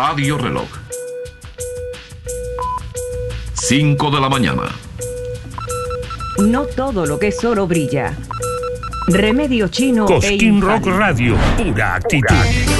Radio Reloj. 5 de la mañana. No todo lo que es oro brilla. Remedio Chino Cosquín Rock Radio, pura actitud.